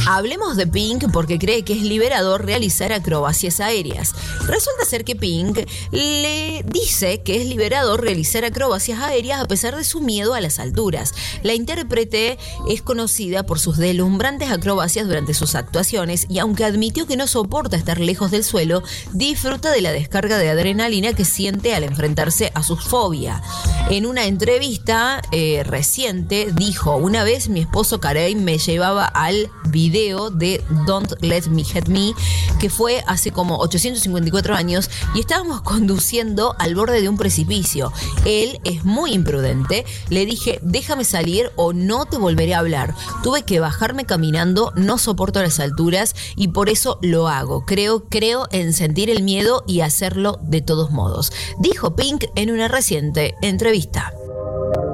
Hablemos de Pink porque cree que es liberador realizar acrobacias aéreas. Resulta ser que Pink le dice que es liberador realizar acrobacias aéreas a pesar de su miedo a las alturas. La intérprete es conocida por sus deslumbrantes acrobacias durante sus actuaciones y aunque admitió que no soporta estar lejos del suelo, disfruta de la descarga de adrenalina que siente al enfrentarse a su fobia. En una entrevista reciente dijo: una vez mi esposo Kareem me llevaba al video de Don't Let Me Hit Me, que fue hace como 854 años, y estábamos conduciendo al borde de un precipicio. Él es muy imprudente. Le dije: déjame salir o no te volveré a hablar. Tuve que bajarme caminando, no soporto las alturas y por eso lo hago. Creo en sentir el miedo y hacerlo de todos modos, dijo Pink en una reciente entrevista.